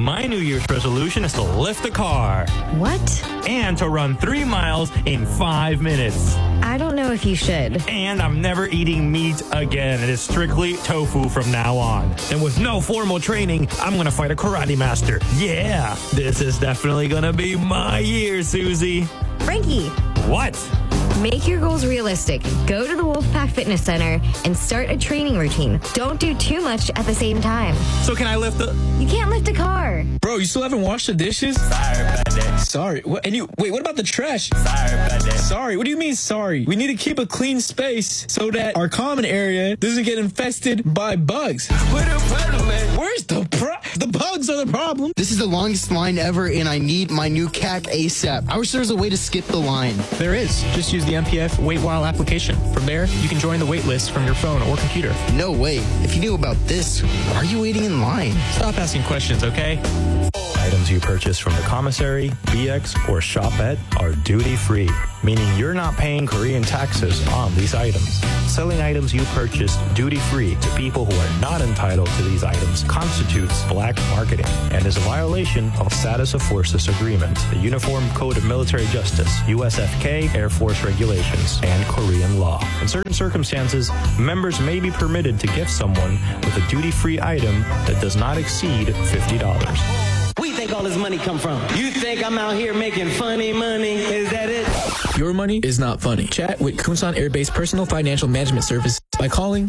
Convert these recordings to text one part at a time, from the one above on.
My New Year's resolution is to lift a car. What? And to run 3 miles in 5 minutes. I don't know if you should. And I'm never eating meat again. It is strictly tofu from now on. And with no formal training, I'm going to fight a karate master. Yeah, this is definitely going to be my year, Susie. Frankie. What? Make your goals realistic. Go to the Wolfpack Fitness Center and start a training routine. Don't do too much at the same time. So can I lift the... You can't lift a car. Bro, you still haven't washed the dishes? Sorry about that. Sorry. What? And wait, what about the trash? Sorry about that. Sorry. What do you mean sorry? We need to keep a clean space so that our common area doesn't get infested by bugs. What the problem, man? Where's the The bugs are the problem. This is the longest line ever, and I need my new CAC ASAP. I wish there was a way to skip the line. There is. Just use the MPF Wait While application. From there, you can join the wait list from your phone or computer. No way. If you knew about this, why are you waiting in line? Stop asking questions, okay? Items you purchase from the commissary, BX, or shopette are duty-free, meaning you're not paying Korean taxes on these items. Selling items you purchased duty-free to people who are not entitled to these items constitutes black marketing and is a violation of Status of Forces Agreement, the Uniform Code of Military Justice, USFK, Air Force regulations, and Korean law. In certain circumstances, members may be permitted to gift someone with a duty-free item that does not exceed $50. Where you think all this money come from? You think I'm out here making funny money? Is that it? Your money is not funny. Chat with Kunsan Air Base Personal Financial Management Service by calling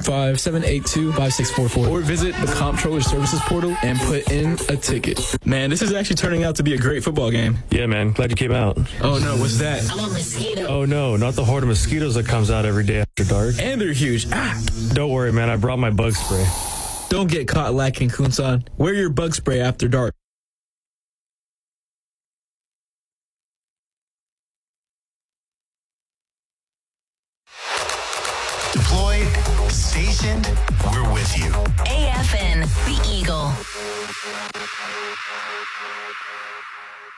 315-782-5644 or visit the Comptroller Services portal and put in a ticket. Man, this is actually turning out to be a great football game. Yeah, man. Glad you came out. Oh, no. What's that? I'm a mosquito. Oh, no. Not the horde of mosquitoes that comes out every day after dark. And they're huge. Don't worry, man. I brought my bug spray. Don't get caught lacking, Kunsan. Wear your bug spray after dark. Deployed, stationed, we're with you. AM